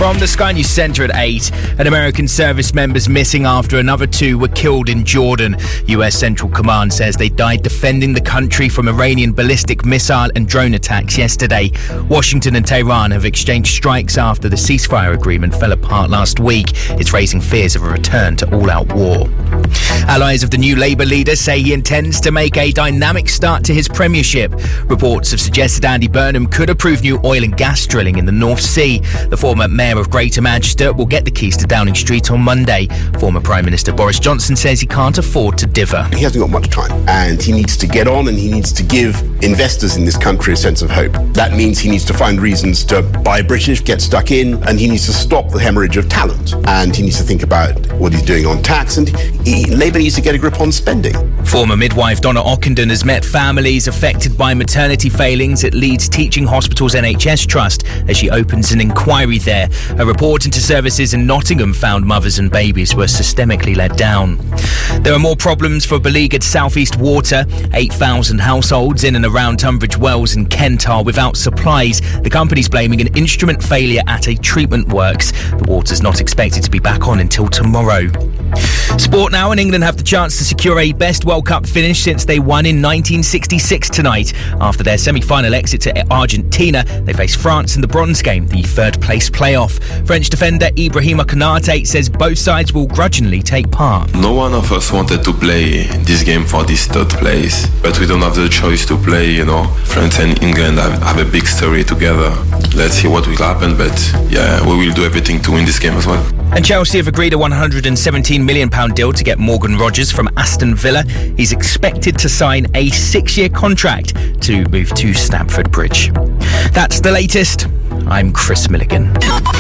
From the Sky News Centre at 8, an American service member's missing after another 2 were killed in Jordan. US Central Command says they died defending the country from Iranian ballistic missile and drone attacks yesterday. Washington and Tehran have exchanged strikes after the ceasefire agreement fell apart last week. It's raising fears of a return to all-out war. Allies of the new Labour leader say he intends to make a dynamic start to his premiership. Reports have suggested Andy Burnham could approve new oil and gas drilling in the North Sea. The former Mayor of Greater Manchester will get the keys to Downing Street on Monday. Former Prime Minister Boris Johnson says he can't afford to differ. He hasn't got much time, and he needs to get on, and he needs to give investors in this country a sense of hope. That means he needs to find reasons to buy British, get stuck in, and he needs to stop the hemorrhage of talent. And he needs to think about what he's doing on tax, and Labour needs to get a grip on spending. Former midwife Donna Ockenden has met families affected by maternity failings at Leeds Teaching Hospital's NHS Trust as she opens an inquiry there. A report into services in Nottingham found mothers and babies were systemically let down. There are more problems for beleaguered South East Water. 8,000 households in and around Tunbridge Wells in Kent are without supplies. The company's blaming an instrument failure at a treatment works. The water's not expected to be back on until tomorrow. Sport now, and England have the chance to secure a best World Cup finish since they won in 1966 tonight. After their semi-final exit to Argentina, they face France in the bronze game, the third-place playoff. French defender Ibrahima Konate says both sides will grudgingly take part. No one of us wanted to play this game for this third place, but we don't have the choice to play, France and England have a big story together. Let's see what will happen, but yeah, we will do everything to win this game as well. And Chelsea have agreed a £117 million deal to get Morgan Rogers from Aston Villa. He's expected to sign a 6-year contract to move to Stamford Bridge. That's the latest. I'm Chris Milligan.